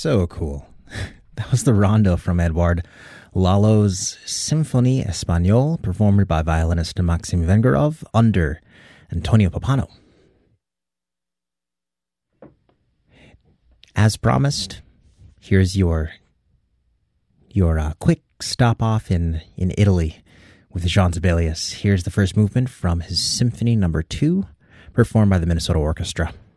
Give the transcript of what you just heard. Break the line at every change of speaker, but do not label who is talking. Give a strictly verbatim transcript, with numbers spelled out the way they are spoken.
So cool. That was the rondo from Edouard Lalo's Symphonie Espagnole, performed by violinist Maxim Vengerov under Antonio Pappano. As promised, here's your your uh, quick stop off in, in Italy with Jean Sibelius. Here's the first movement from his Symphony Number Two, performed by the Minnesota Orchestra.